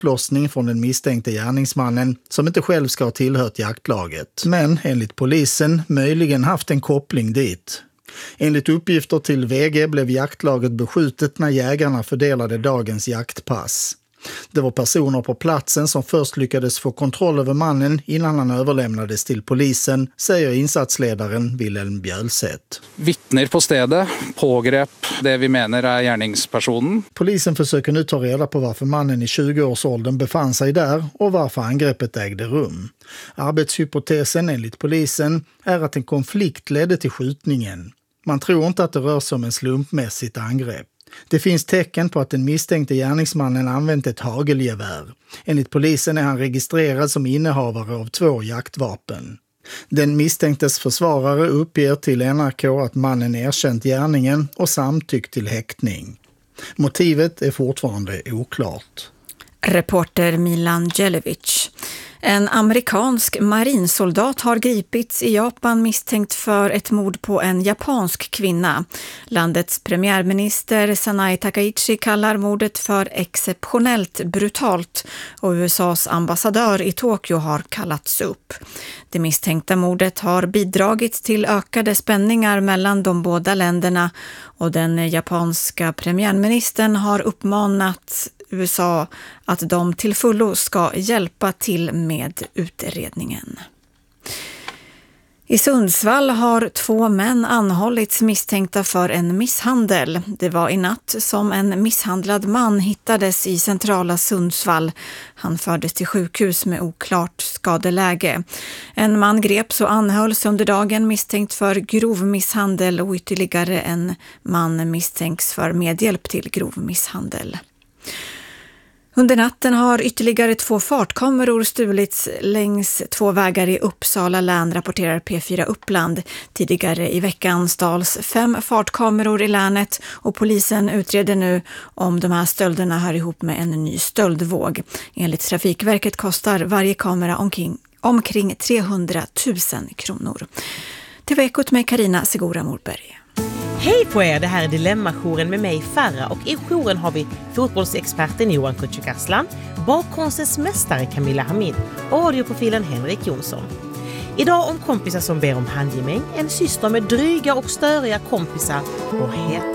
skottlossning från den misstänkte gärningsmannen som inte själv ska ha tillhört jaktlaget, men enligt polisen möjligen haft en koppling dit. Enligt uppgifter till VG blev jaktlaget beskjutet när jägarna fördelade dagens jaktpass. Det var personer på platsen som först lyckades få kontroll över mannen innan han överlämnades till polisen, säger insatsledaren Wilhelm Bjölseth. Vittner på stället pågrep det vi menar är gärningspersonen. Polisen försöker nu ta reda på varför mannen i 20-årsåldern befann sig där och varför angreppet ägde rum. Arbetshypotesen enligt polisen är att en konflikt ledde till skjutningen. Man tror inte att det rör sig om en slumpmässigt angrepp. Det finns tecken på att den misstänkte gärningsmannen använt ett hagelgevär. Enligt polisen är han registrerad som innehavare av 2 jaktvapen. Den misstänktes försvarare uppger till NRK att mannen erkänt gärningen och samtyckt till häktning. Motivet är fortfarande oklart. Reporter Milan Jelevic. En amerikansk marinsoldat har gripits i Japan misstänkt för ett mord på en japansk kvinna. Landets premiärminister Sanae Takaichi kallar mordet för exceptionellt brutalt och USAs ambassadör i Tokyo har kallats upp. Det misstänkta mordet har bidragit till ökade spänningar mellan de båda länderna och den japanska premiärministern har uppmanat USA att de till fullo ska hjälpa till med utredningen. I Sundsvall har 2 män anhållits misstänkta för en misshandel. Det var i natt som en misshandlad man hittades i centrala Sundsvall. Han fördes till sjukhus med oklart skadeläge. En man greps och anhölls under dagen misstänkt för grov misshandel och ytterligare en man misstänks för medhjälp till grov misshandel. Under natten har ytterligare 2 fartkameror stulits längs 2 vägar i Uppsala län, rapporterar P4 Uppland. Tidigare i veckan stals 5 fartkameror i länet och polisen utreder nu om de här stölderna hör ihop med en ny stöldvåg. Enligt Trafikverket kostar varje kamera omkring 300 000 kronor. TV-ekot med Carina Segura Morberg. Hej på er, det här är Dilemma-jouren med mig Farra och i jouren har vi fotbollsexperten Johan Kücükaslan, bakkonstens mästare Camilla Hamid och radioprofilen Henrik Jonsson. Idag om kompisar som ber om handgemäng, en syster med dryga och störiga kompisar och